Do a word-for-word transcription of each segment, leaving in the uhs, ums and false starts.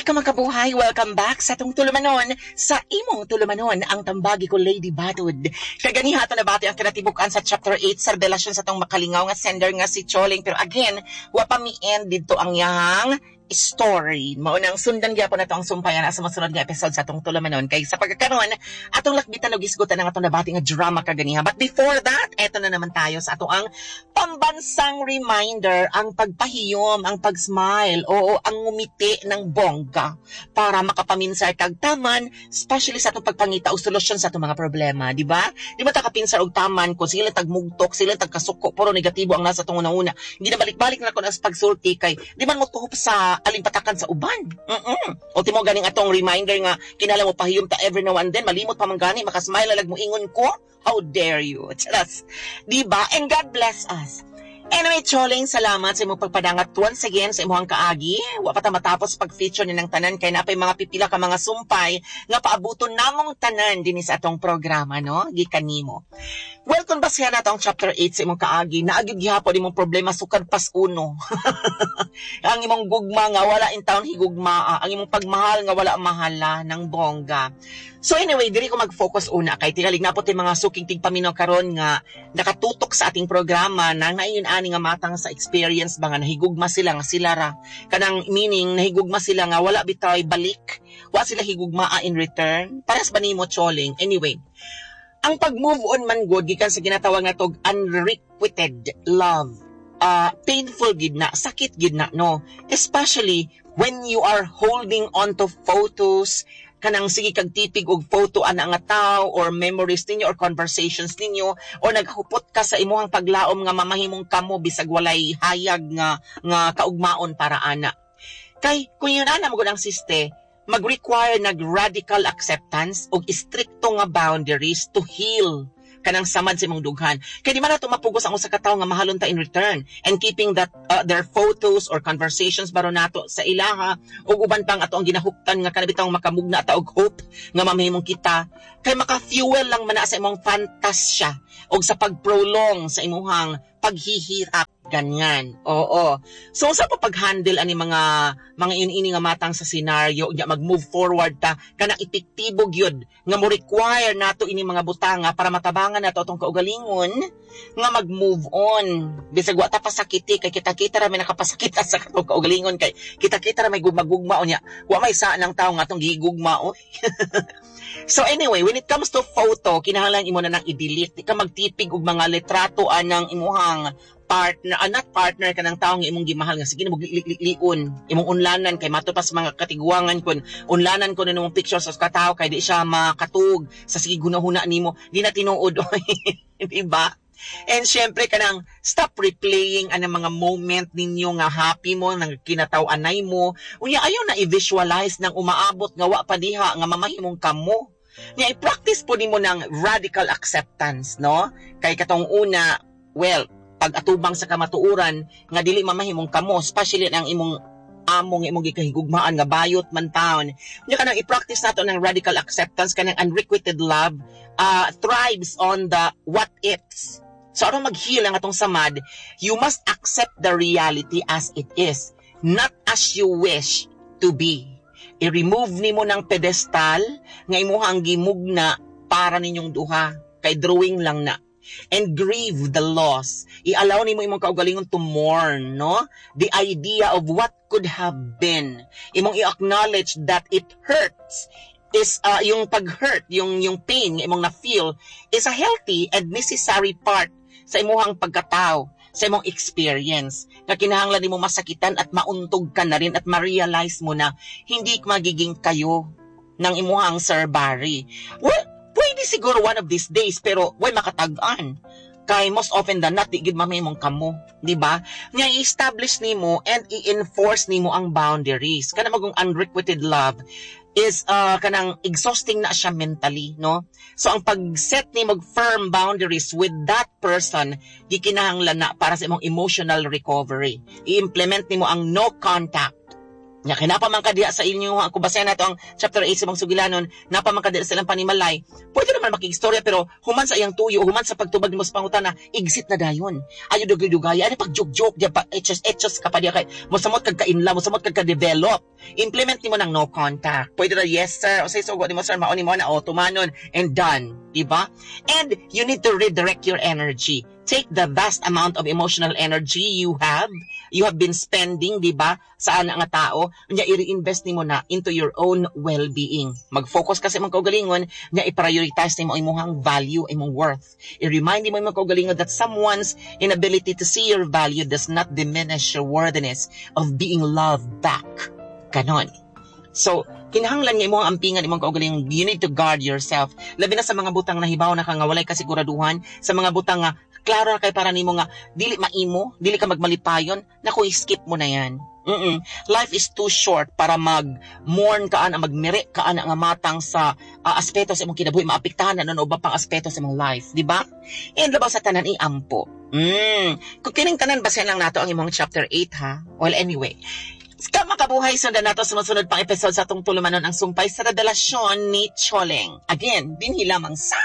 ka makabuhay, welcome back sa itong tulumanon. Sa imong tulumanon, ang tambagi ko Lady Batud. Kaganiha ito na bati ang kinatibukan sa chapter eight sa revelasyon sa itong makalingaw nga sender nga si Choling. Pero again, wapami-end dito ang yang story. Maunang sundan gyapon nato ang sumpayan sa masunod nga episode sa atong tulumanon. Kay sa pagkakaroon, atong lakbitan og isgutan ng atong nabati nga drama kaganiha. But before that, eto na naman tayo sa ato ang pambansang reminder, ang pagpahiyom, ang pag-smile, oo, ang ngumiti ng bongga para makapaminsar kag taman, especially sa atong pagpangita o solusyon sa atong mga problema, di ba? Di ba ta kapinsar og taman kung sila tagmugtok, sila tagkasuko, puro negatibo ang nasa atong una-una. Hindi na balik-balik na ko na sa pagsulti kay di man mo tuhop sa alimpatakan sa uban. Mm-mm. O timo ganing atong reminder nga kinala mo pahiyom ta every now and then, malimot pa man gani, makasmile lag mo ingon ko. How dare you? Charas. Diba? And God bless us. Anyway, Choling, salamat sa imong pagpadangat once again sa imong kaagi. Wa pa ta matapos pag-feature ni ng tanan kay napay mga pipila ka mga sumpay nga paabuton namong tanan dinhi sa atong programa, no? Gikan nimo. Well, kung basihan nato ang chapter eight sa imong kaagi, naagid gihapon imong problema sukad pas uno. Ang imong gugma nga wala in town higugma, ang imong pagmahal nga wala mahala ng bongga. So anyway, diri ko mag-focus una kay tingalig na po ti mga suking tigpaminaw karon nga nakatutok sa ating programa na ngayon ani nga matang sa experience ba nga nahigugma sila nga sila ra. Kanang meaning nahigugma sila nga wala bitaw balik, wa sila higugmaa in return. Paras ba nimo, Choling? Anyway, ang pag-move on man good gikan sa ginatawag nga tog unrequited love. Uh, painful gid na, sakit gid na, no? Especially when you are holding on to photos, kanang sige kag tipig og photo ana nga tao or memories ninyo or conversations ninyo or naghupot ka sa imuhang paglaom nga mamahimong kamo bisag walay hayag nga nga kaugmaon para ana. Kay kung yun ana mo gud ang siste, mag-require nag radical acceptance og istrikto nga boundaries to heal kanang samad sa imong dughan. Kay di man nato mapugos ang usa ka tawo nga mahalon ta in return, and keeping that uh, their photos or conversations baro nato sa ilaha ug uban pang ato ang ginahuptan nga kanabitang makamugna ta og hope nga mamahimong kita kay maka-fuel lang man na sa imong fantasya og sa pagprolong sa imong paghihirap ganyan. Oo. So sa pag-handle ani mga mga ini nga matang sa scenario nya mag-move forward ta kanang epektibo gyud nga mo require nato ini mga butanga para matabangan nato atong kaugalingon nga mag-move on. Bisag wa ta pasakiti kay kita-kita ra may nakapasakita sa atong kaugalingon kay kita-kita ra may gugma-gugma unya. Wa may saan ng tawo nga atong gigugma oy. So anyway, when it comes to photo, kinahanglan imo na nang i-delete. Di ka magtipig og mga litrato anang imuhang partner, uh, not partner ka ng taong imong gimahal nga sige na maglikliklion imong unlanan kay matupas mga katiguangan kun unlanan ko na nimong pictures sa katao kay di siya makatug sa sige gunahuna nimo di na tinuod di ba? And syempre kanang stop replaying anang mga moment ninyo nga happy mo nang kinataw-anay mo unya ayo na i-visualize nang umaabot nga wa pa diha nga mamahimong kamo nya i-practice po nimo ng radical acceptance, no? Kay katong una, well, pag atubang sa kamatuuran nga dili mamahimong kamo, especially ang imong among imong gikahigugmaan nga bayot man taon. Nya kanang i-practice nato ng radical acceptance kanang unrequited love uh, thrives on the what ifs. So aron mag-heal ang atong samad, you must accept the reality as it is, not as you wish to be. I-remove nimo ng pedestal nga imuhang gimugna para ninyong duha kay drawing lang na. And grieve the loss. I-allow nimo imong kaugalingon to mourn, no? The idea of what could have been. Imong i-acknowledge that it hurts. Is uh, yung pag-hurt, yung yung pain imong na-feel is a healthy and necessary part sa imong pagkatao, sa imong experience. Nga kinahanglan nimo masakitan at mauntog ka na rin at ma-realize mo na hindi magiging kayo ng imong Sir Barry. Well, pwede siguro one of these days, pero way makatag-an. Kay most often than not, di gid mamimong kamo, di ba? Nga i-establish nimo and i-enforce nimo ang boundaries. Kana magong unrequited love is uh, kanang exhausting na siya mentally, no? So ang pag-set nimo firm boundaries with that person, gikinahanglan na para sa imong emotional recovery. I-implement nimo ang no contact. Nya kay napaman ka diha sa inyo ako basayan nato ang chapter eight sa mga sugilanon, napaman ka diha sa ilang panimalay. Pwede naman makikistorya pero human sa iyang tuyo, human sa pagtubag nimo sa pangutana, exit na dayon. Ayo dugay-dugay, ano pag joke-joke diya pa etchos etchos ka pa diya kay mosamot kag kainla, mosamot kag ka-develop. Implement nimo ng no contact. Pwede ra yes sir, o say so nimo sir, mao nimo na automanon and done, diba? And you need to redirect your energy. Take the vast amount of emotional energy you have, you have been spending, di ba, saan nga tao, niya i-reinvest nimo na into your own well-being. Mag-focus kasi mga kaugalingon, niya i-prioritize nimo imong value, imong worth. I-remind nimo mga kaugalingon that someone's inability to see your value does not diminish your worthiness of being loved back. Ganon. So, kinahanglan nga imong ampingan imong kaugalingon, you need to guard yourself. Labi na sa mga butang na hibaw na ka nga walay kasiguraduhan, sa mga butang nga klaro na kay para nimo nga dili maimo, dili ka magmalipayon, naku skip mo na yan. Mm-mm. Life is too short para mag-mourn ka ana, magmire ka ana nga matang sa uh, aspeto sa imong kinabuhi, maapektahan na no ba pang aspeto sa imong life, di ba? And labaw sa tanan iampo. Mm. Kung kining tanan basahin lang nato ang imong chapter eight ha. Well anyway, ka makabuhay, sundan nato sa sumunod pang episode sa atong tulumanon ang sumpay sa revelasyon ni Choleng. Again, dinhi lamang sa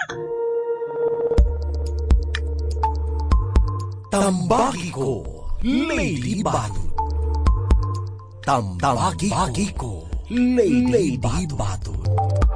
Tambagi ko, Lady Batud. Tambagi ko, Lady Batud.